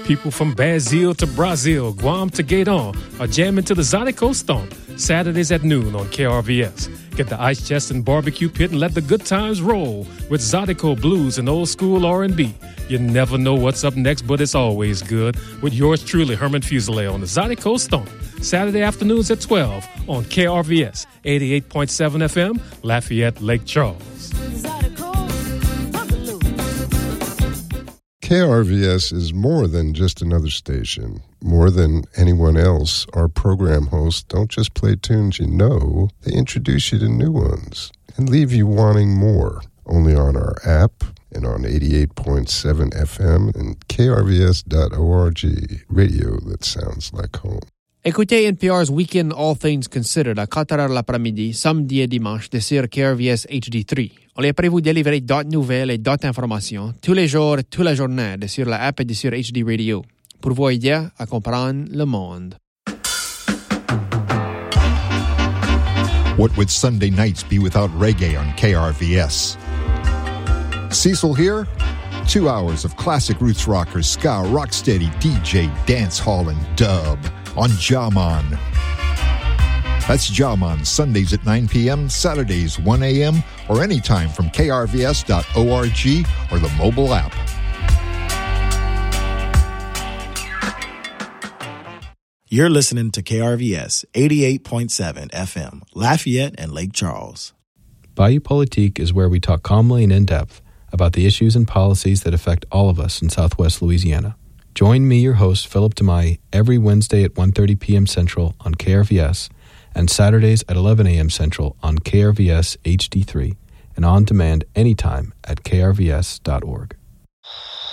People from Brazil to Brazil, Guam to Gaydon are jamming to the Zydeco Stomp Saturdays at noon on KRVS. Get the ice chest and barbecue pit and let the good times roll with Zydeco blues and old school R&B. You never know what's up next, but it's always good. With yours truly, Herman Fuselier on the Zydeco Stomp, Saturday afternoons at 12 on KRVS 88.7 FM, Lafayette, Lake Charles. KRVS is more than just another station. More than anyone else, our program hosts don't just play tunes you know, they introduce you to new ones and leave you wanting more. Only on our app and on 88.7 FM and krvs.org, radio that sounds like home. Écoutez NPR's Weekend All Things Considered à 4h l'après-midi, samedi et dimanche, sur KRVS HD3. On est prêt à vous délivrer d'autres nouvelles et d'autres informations tous les jours, toute la journée, sur la app et sur HD Radio, pour vous aider à comprendre le monde. What would Sunday nights be without reggae on KRVS? Cecil here. 2 hours of classic roots rockers, ska, rocksteady, DJ, dance hall, and dub on Jaman. That's Jaman, Sundays at 9 p.m., Saturdays 1 a.m., or anytime from krvs.org or the mobile app. You're listening to KRVS 88.7 FM, Lafayette and Lake Charles. Bayou Politique is where we talk calmly and in depth about the issues and policies that affect all of us in Southwest Louisiana. Join me, your host, Philip DeMai, every Wednesday at 1:30 p.m. Central on KRVS and Saturdays at 11 a.m. Central on KRVS HD3 and on demand anytime at krvs.org.